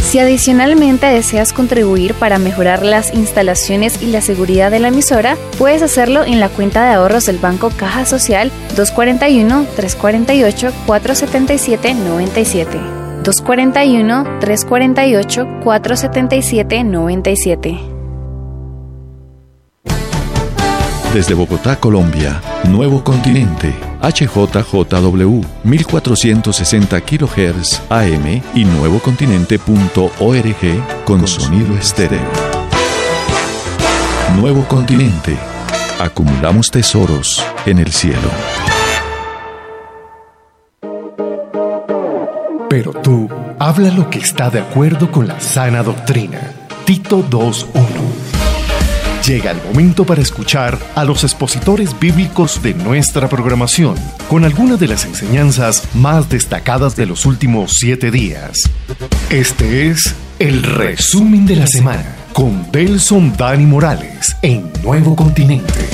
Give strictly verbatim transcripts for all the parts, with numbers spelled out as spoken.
Si adicionalmente deseas contribuir para mejorar las instalaciones y la seguridad de la emisora, puedes hacerlo en la cuenta de ahorros del Banco Caja Social dos cuatro uno, tres cuatro ocho, cuatro siete siete, nueve siete. dos cuatro uno, tres cuatro ocho, cuatro siete siete, nueve siete. Desde Bogotá, Colombia, Nuevo Continente, H J J W, mil cuatrocientos sesenta kilohertz A M y nuevocontinente punto org con sonido estéreo. Nuevo Continente, acumulamos tesoros en el cielo. Pero tú, habla lo que está de acuerdo con la sana doctrina. Tito dos uno. Llega el momento para escuchar a los expositores bíblicos de nuestra programación, con algunas de las enseñanzas más destacadas de los últimos siete días. Este es el resumen de la semana, con Delson Dani Morales, en Nuevo Continente.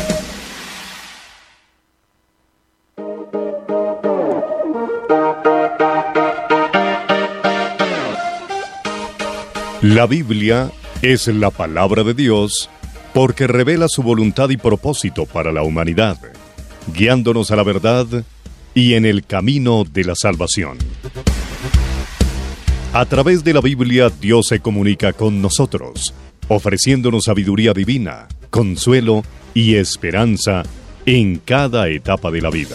La Biblia es la palabra de Dios porque revela su voluntad y propósito para la humanidad, guiándonos a la verdad y en el camino de la salvación. A través de la Biblia, Dios se comunica con nosotros, ofreciéndonos sabiduría divina, consuelo y esperanza en cada etapa de la vida.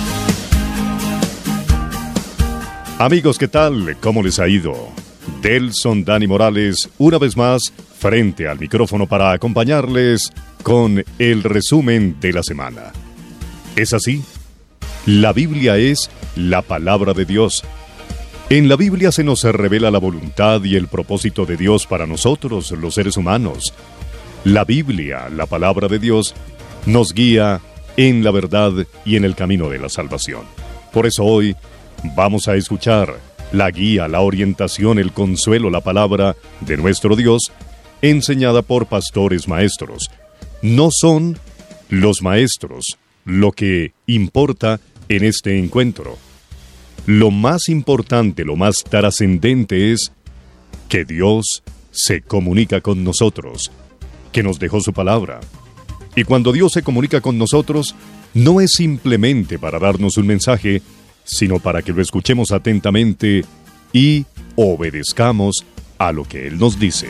Amigos, ¿qué tal? ¿Cómo les ha ido? Delson Dani Morales, una vez más, frente al micrófono para acompañarles con el resumen de la semana. ¿Es así? La Biblia es la palabra de Dios. En la Biblia se nos revela la voluntad y el propósito de Dios para nosotros, los seres humanos. La Biblia, la palabra de Dios, nos guía en la verdad y en el camino de la salvación. Por eso hoy vamos a escuchar la guía, la orientación, el consuelo, la palabra de nuestro Dios, enseñada por pastores maestros. No son los maestros lo que importa en este encuentro. Lo más importante, lo más trascendente es que Dios se comunica con nosotros, que nos dejó su palabra. Y cuando Dios se comunica con nosotros, no es simplemente para darnos un mensaje, sino para que lo escuchemos atentamente y obedezcamos a lo que Él nos dice.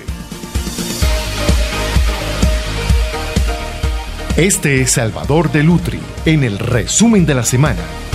Este es Salvador de Lutri, en el resumen de la semana.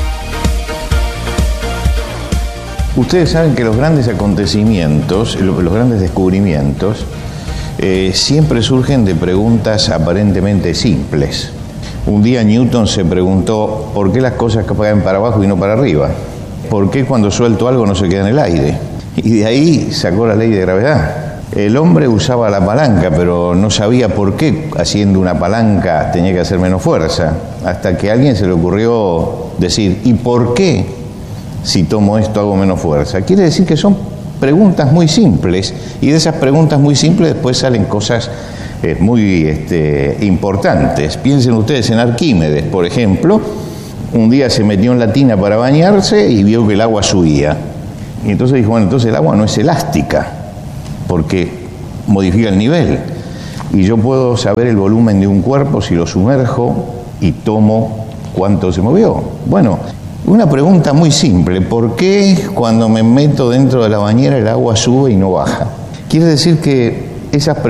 Ustedes saben que los grandes acontecimientos, los grandes descubrimientos, eh, siempre surgen de preguntas aparentemente simples. Un día Newton se preguntó por qué las cosas caen para abajo y no para arriba. ¿Por qué cuando suelto algo no se queda en el aire? Y de ahí sacó la ley de gravedad. El hombre usaba la palanca, pero no sabía por qué haciendo una palanca tenía que hacer menos fuerza. Hasta que a alguien se le ocurrió decir, ¿y por qué si tomo esto hago menos fuerza? Quiere decir que son preguntas muy simples, y de esas preguntas muy simples después salen cosas eh, muy este, importantes. Piensen ustedes en Arquímedes, por ejemplo. Un día se metió en la tina para bañarse y vio que el agua subía. Y entonces dijo, bueno, entonces el agua no es elástica, porque modifica el nivel. Y yo puedo saber el volumen de un cuerpo si lo sumerjo y tomo cuánto se movió. Bueno, una pregunta muy simple. ¿Por qué cuando me meto dentro de la bañera el agua sube y no baja? Quiere decir que esas preguntas